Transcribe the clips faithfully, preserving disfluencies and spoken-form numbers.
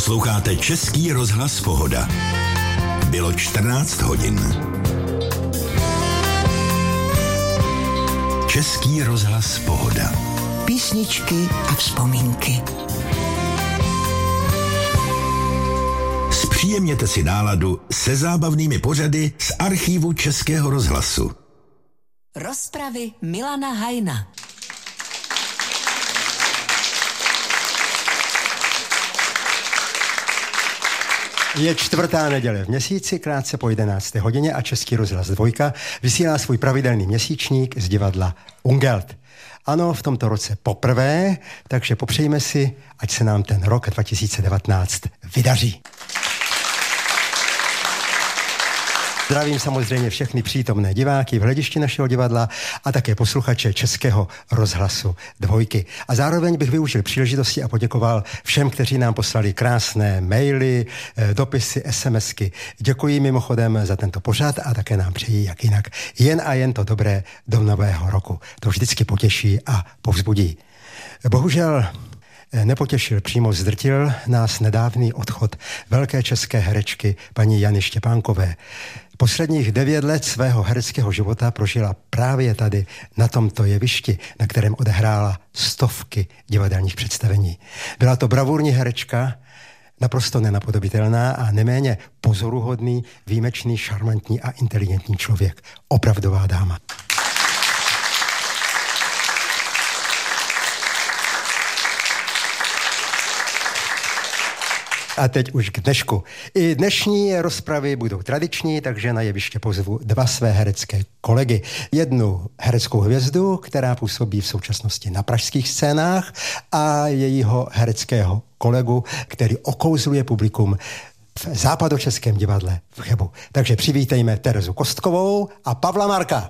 Posloucháte Český rozhlas Pohoda. Bylo čtrnáct hodin. Český rozhlas Pohoda. Písničky a vzpomínky. Zpříjemněte si náladu se zábavnými pořady z archívu Českého rozhlasu. Rozpravy Milana Hajna. Je čtvrtá neděle v měsíci, krátce po jedenácté hodině a Český rozhlas Dvojka vysílá svůj pravidelný měsíčník z divadla Ungelt. Ano, v tomto roce poprvé, takže popřejme si, ať se nám ten rok dva tisíce devatenáct vydaří. Zdravím samozřejmě všechny přítomné diváky v hledišti našeho divadla a také posluchače Českého rozhlasu Dvojky. A zároveň bych využil příležitosti a poděkoval všem, kteří nám poslali krásné maily, dopisy, SMSky. Děkuji mimochodem za tento pořad a také nám přejí, jak jinak, jen a jen to dobré do nového roku. To vždycky potěší a povzbudí. Bohužel nepotěšil, přímo zdrtil nás nedávný odchod velké české herečky paní Jany Štěpánkové. Posledních devět let svého hereckého života prožila právě tady, na tomto jevišti, na kterém odehrála stovky divadelních představení. Byla to bravurní herečka, naprosto nenapodobitelná a neméně pozoruhodný, výjimečný, šarmantní a inteligentní člověk. Opravdová dáma. A teď už k dnešku. I dnešní rozpravy budou tradiční, takže na jeviště pozvu dva své herecké kolegy. Jednu hereckou hvězdu, která působí v současnosti na pražských scénách, a jejího hereckého kolegu, který okouzluje publikum v západočeském divadle v Chebu. Takže přivítejme Terezu Kostkovou a Pavla Marka.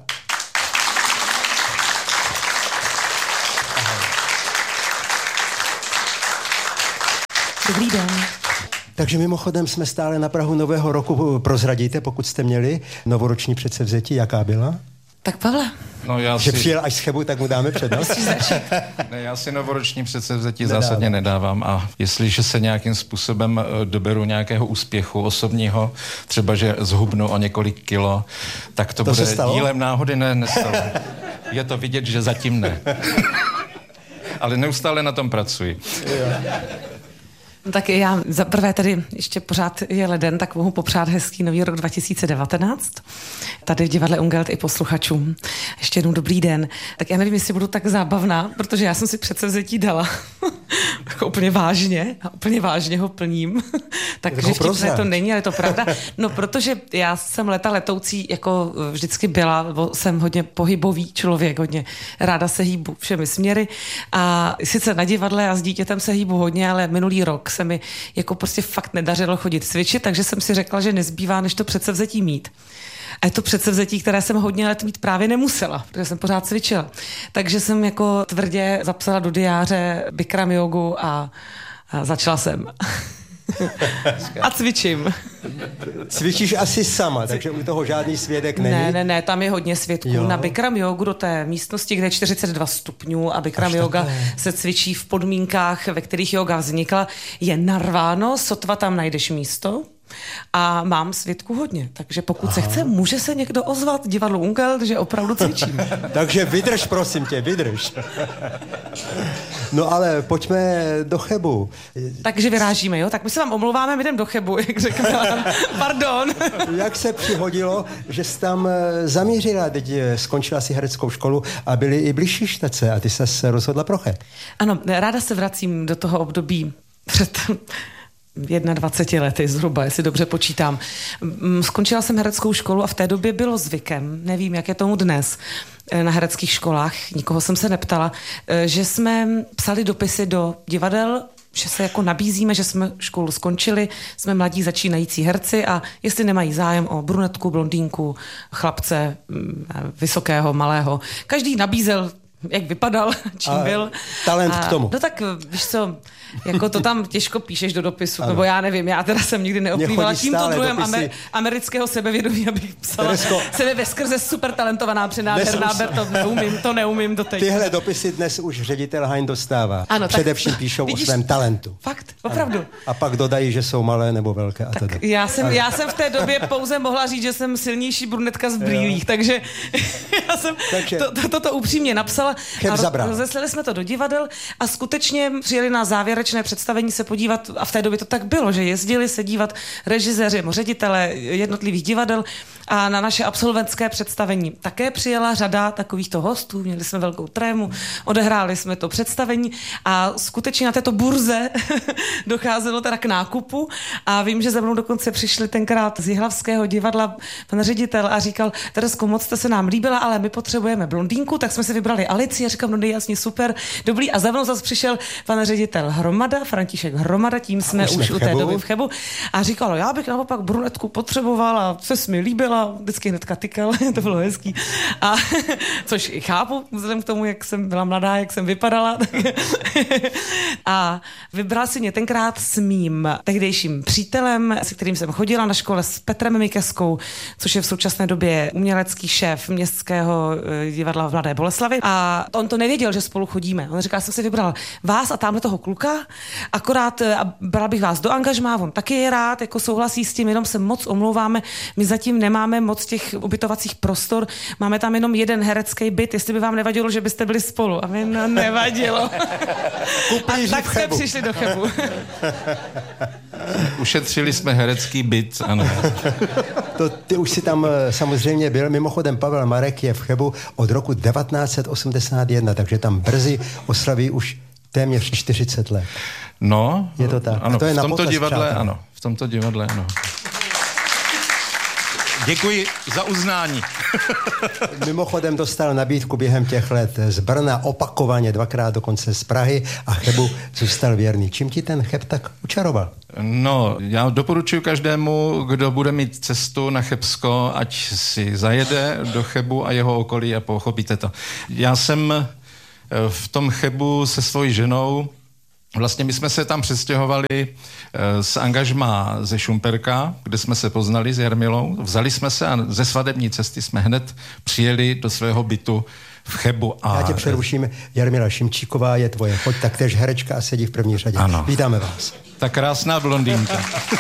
Dobrý den. Takže mimochodem jsme stále na prahu nového roku. Prozradíte, pokud jste měli novoroční předsevzetí, jaká byla? Tak Pavle. No já Že si... přijel až z Chebu, tak mu dáme přednost. ne, já si novoroční předsevzetí nedávám. zásadně nedávám a jestliže se nějakým způsobem doberu nějakého úspěchu osobního, třeba že zhubnu o několik kilo, tak to, to bude dílem náhody. Ne, nestalo. Je to vidět, že zatím ne. Ale neustále na tom pracuji. No tak já za prvé tady ještě pořád je leden, tak mohu popřát hezký nový rok dva tisíce devatenáct. Tady v divadle Ungelt i posluchačům. Ještě jednou dobrý den. Tak já nevím, jestli budu tak zábavná, protože já jsem si předsevzetí dala jako úplně vážně a úplně vážně ho plním. Takže vtipné to není, ale je to pravda. No protože já jsem leta letoucí jako vždycky byla, jsem hodně pohybový člověk, hodně ráda se hýbu všemi směry a sice na divadle a s dítětem se hýbu hodně, ale minulý rok se mi jako prostě fakt nedařilo chodit cvičit, takže jsem si řekla, že nezbývá, než to předsevzetí mít. A je to předsevzetí, které jsem hodně let mít právě nemusela, protože jsem pořád cvičila. Takže jsem jako tvrdě zapsala do diáře Bikram jogu a, a začala jsem. A cvičím. Cvičíš asi sama, takže u toho žádný svědek není? Ne, ne, ne, tam je hodně svědků. Jo. Na Bikram jogu do té místnosti, kde je čtyřicet dva stupňů a Bikram yoga se cvičí v podmínkách, ve kterých yoga vznikla, je narváno, sotva tam najdeš místo. A mám svědků hodně, takže pokud Aha. se chce, může se někdo ozvat divadlu Ungelt, že opravdu cvičím. Takže vydrž, prosím tě, vydrž. No ale pojďme do Chebu. Takže vyrážíme, jo? Tak my se vám omlouváme, my jdeme do Chebu, jak řekl Milan. Pardon. Jak se přihodilo, že jsi tam zamířila, teď skončila si hereckou školu a byly i bližší štece a ty se rozhodla pro Cheb. Ano, ráda se vracím do toho období před dvaceti jedna lety zhruba, jestli dobře počítám. Skončila jsem hereckou školu a v té době bylo zvykem, nevím, jak je tomu dnes, na hereckých školách, nikoho jsem se neptala, že jsme psali dopisy do divadel, že se jako nabízíme, že jsme školu skončili, jsme mladí začínající herci a jestli nemají zájem o brunetku, blondýnku, chlapce, vysokého, malého. Každý nabízel, jak vypadal, čím a byl. Talent a, k tomu. No tak, víš co, jako to tam těžko píšeš do dopisu, ano. nebo já nevím, já teda jsem nikdy neoplývala tímto druhem amer, amerického sebevědomí, abych psala Teresko, sebe veskrze super talentovaná, přenádherná, to neumím, to neumím doteď. Tyhle dopisy dnes už ředitel Hain dostává. Ano, především píšou vidíš, o svém talentu. Fakt, opravdu. Ano. A pak dodají, že jsou malé nebo velké. A tak teda. já, jsem, já jsem v té době pouze mohla říct, že jsem silnější brunetka z brýlích, takže já jsem takže, to, to, to, to upřímně napsala a rozeslali jsme to do divadel a skutečně přijeli na závěrečné představení se podívat a v té době to tak bylo, že jezdili se dívat režiséři, ředitele jednotlivých divadel a na naše absolventské představení také přijela řada takovýchto hostů, měli jsme velkou trému, odehráli jsme to představení a skutečně na této burze docházelo teda k nákupu a vím, že za mnou dokonce přišli tenkrát z Jihlavského divadla pan ředitel a říkal, Teresko, moc jste se nám líbila, ale my potřebujeme blondýnku, tak jsme si vybrali Alici a říkám, no jasně, super, dobrý a za mnou zase přišel pan ředitel Hromada, František Hromada, tím jsme už, už u té doby v Chebu a říkal, já bych naopak brunetku potřeboval a se mi líbila, vždycky hnedka tykal, to bylo hezký. A což i chápu, vzhledem k tomu, jak jsem byla mladá, jak jsem vypadala. Tak a vybral si mě tenkrát s mým tehdejším přítelem, se kterým jsem chodila na škole, s Petrem Mikeskou, což je v současné době umělecký šéf městského divadla v Mladé Boleslavi. A on to nevěděl, že spolu chodíme. On říkal, jsem si vybral vás a tamhle toho kluka, akorát a brala bych vás do angažmá, on taky je rád, jako souhlasí s tím, jenom se moc omlouváme, my zatím nemáme moc těch ubytovacích prostor, máme tam jenom jeden herecký byt, jestli by vám nevadilo, že byste byli spolu. A mi no, nevadilo. A tak jsme přišli do Chebu. Ušetřili jsme herecký byt, ano. To, ty už si tam samozřejmě byl. Mimochodem Pavel Marek je v Chebu od roku devatenáct set osmdesát jedna, takže tam brzy oslaví už téměř čtyřicet let. No, je to tak. Ano, to je v na tomto potaz, divadle, přátel. ano. V tomto divadle, ano. Děkuji za uznání. Mimochodem dostal nabídku během těch let z Brna, opakovaně dvakrát dokonce z Prahy a Chebu zůstal věrný. Čím ti ten Cheb tak učaroval? No, já doporučuji každému, kdo bude mít cestu na Chebsko, ať si zajede do Chebu a jeho okolí a pochopíte to. Já jsem v tom Chebu se svojí ženou, vlastně my jsme se tam přestěhovali z angažmá ze Šumperka, kde jsme se poznali s Jarmilou. Vzali jsme se a ze svatební cesty jsme hned přijeli do svého bytu v Chebu. A... Já tě přeruším. Jarmila Šimčíková je tvoje choď, taktéž herečka a sedí v první řadě. Ano. Vítáme vás. Ta krásná blondýnka.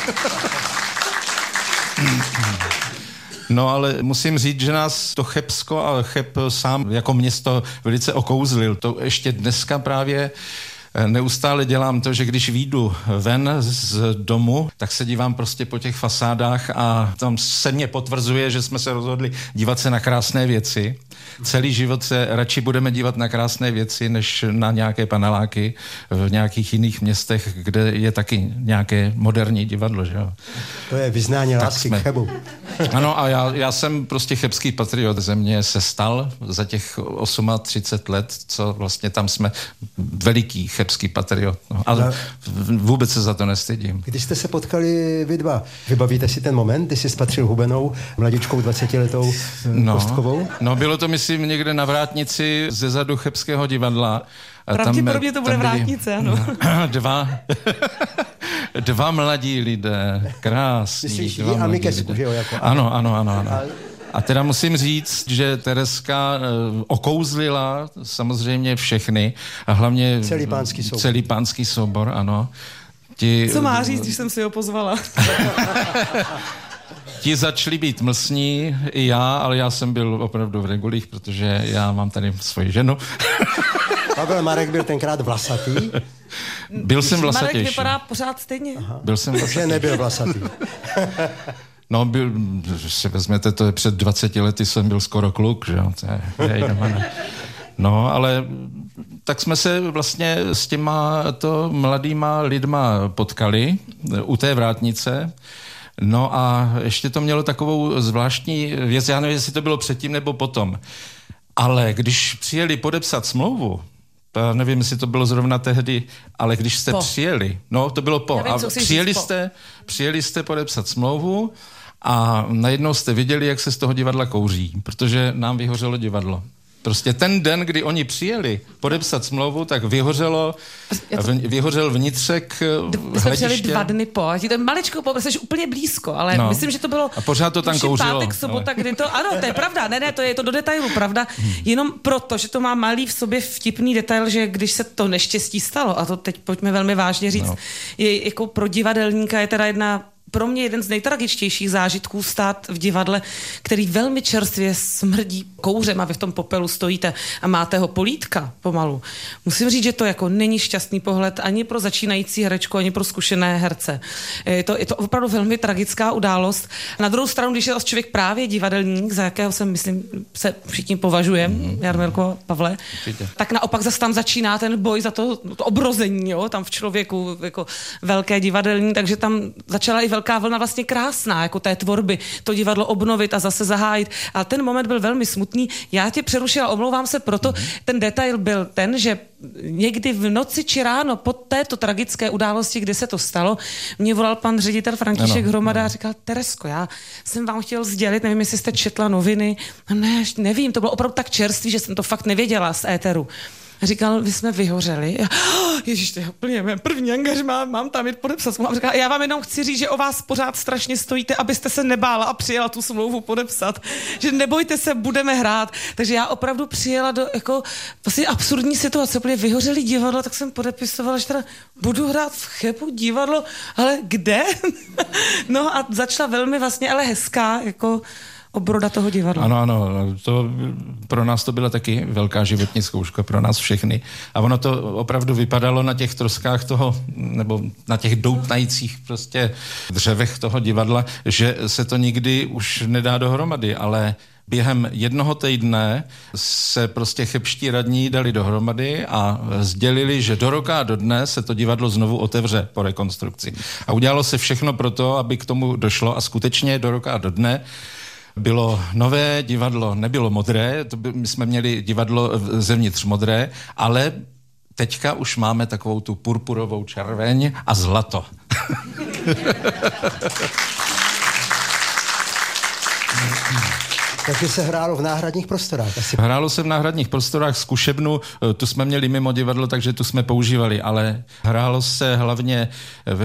No ale musím říct, že nás to Chebsko a Cheb sám jako město velice okouzlil. To ještě dneska právě neustále dělám to, že když vyjdu ven z domu, tak se dívám prostě po těch fasádách a tam se mě potvrzuje, že jsme se rozhodli dívat se na krásné věci. Celý život se radši budeme dívat na krásné věci, než na nějaké paneláky v nějakých jiných městech, kde je taky nějaké moderní divadlo, že jo. To je vyznání lásky jsme... k Chebu. Ano, a já, já jsem prostě chebský patriot, ze mě se stal za těch třicet osm let, co vlastně tam jsme veliký chebský patriot. No. Ale no. Vůbec se za to nestydím. Když jste se potkali vy dva, vybavíte si ten moment, kdy jsi spatřil hubenou, mladičkou dvacetiletou no, Kostkovou? No, bylo to, myslím, někde na vrátnici ze zadu Chebského divadla. Pravděpodobně to bude vrátnice, ano. Dva, dva mladí lidé, krásní. Myslíš, dva a Mikesku, že jo? Jako, ano, ano, ano, ano. A teda musím říct, že Tereska uh, okouzlila samozřejmě všechny a hlavně celý pánský soubor. Celý pánský soubor, ano. Ti, Co má říct, když jsem si ho pozvala? Ti začali být mlsní, i já, ale já jsem byl opravdu v regulích, protože já mám tady svoji ženu. Pavel Marek byl tenkrát vlasatý? Byl jsem vlasatější. Marek vypadá pořád stejně. Aha. Byl jsem vlasatější. Že nebyl vlasatý. No, byl, když si vezmete, to je před dvaceti lety jsem byl skoro kluk, že jo, to je, je no, ale tak jsme se vlastně s těma to mladýma lidma potkali u té vrátnice. No a ještě to mělo takovou zvláštní věc, já nevím, jestli to bylo předtím nebo potom, ale když přijeli podepsat smlouvu, nevím, jestli to bylo zrovna tehdy, ale když jste po. přijeli, no to bylo po, nevím, a přijeli jste, přijeli jste podepsat smlouvu a najednou jste viděli, jak se z toho divadla kouří, protože nám vyhořelo divadlo. Prostě ten den, kdy oni přijeli podepsat smlouvu, tak vyhořelo, to... vyhořel vnitřek My jsme přijeli dva dny po. A to je maličko, jsi úplně blízko, ale no. myslím, že to bylo... A pořád to tam kouřilo. Pátek, sobota, ale... kdy to... Ano, to je pravda, ne, ne, to je to do detailu, pravda. Hmm. Jenom proto, že to má malý v sobě vtipný detail, že když se to neštěstí stalo, a to teď pojďme velmi vážně říct, no. je jako pro divadelníka je teda jedna... Pro mě jeden z nejtragičtějších zážitků stát v divadle, který velmi čerstvě smrdí kouřem a vy v tom popelu stojíte a máte ho polítka pomalu. Musím říct, že to jako není šťastný pohled ani pro začínající herečku, ani pro zkušené herce. Je to, je to opravdu velmi tragická událost. Na druhou stranu, když je člověk právě divadelník, za jakého se, myslím, se všichni považujeme, mm-hmm. Jarmilko, Pavle, Určitě. tak naopak zase tam začíná ten boj za to, to obrození, jo, tam v člověku jako velké divadelní, takže tam začala i velká vlna vlastně krásná, jako té tvorby, to divadlo obnovit a zase zahájit. A ten moment byl velmi smutný. Já tě přerušila, omlouvám se, proto mm-hmm. ten detail byl ten, že někdy v noci či ráno po této tragické události, kdy se to stalo, mě volal pan ředitel František ano, Hromada ano. a říkal, Teresko, já jsem vám chtěl sdělit, nevím, jestli jste četla noviny. Ne, nevím, to bylo opravdu tak čerstvý, že jsem to fakt nevěděla z éteru. Říkal, vy jsme vyhořeli. A, oh, ježiš, to je úplně mé první angažmá, mám tam jít podepsat smlouvu. Říkal, já vám jenom chci říct, že o vás pořád strašně stojíte, abyste se nebála a přijela tu smlouvu podepsat. Že nebojte se, budeme hrát. Takže já opravdu přijela do jako vlastně absurdní situace. Úplně vyhořeli divadlo, tak jsem podepisovala, že teda budu hrát v Chebu divadlo, ale kde? No a začala velmi vlastně, ale hezká, jako obroda toho divadla. Ano, ano, to pro nás to byla taky velká životní zkouška, pro nás všechny. A ono to opravdu vypadalo na těch troskách toho, nebo na těch doutnajících prostě dřevech toho divadla, že se to nikdy už nedá dohromady, ale během jednoho týdne se prostě chebští radní dali dohromady a sdělili, že do roka a do dne se to divadlo znovu otevře po rekonstrukci. A udělalo se všechno pro to, aby k tomu došlo a skutečně do roka a do dne bylo nové divadlo, nebylo modré, to by, my jsme měli divadlo zevnitř modré, ale teďka už máme takovou tu purpurovou červeň a zlato. Takže se hrálo v náhradních prostorách. Asi. Hrálo se v náhradních prostorách, zkušebnu, tu jsme měli mimo divadlo, takže tu jsme používali, ale hrálo se hlavně ve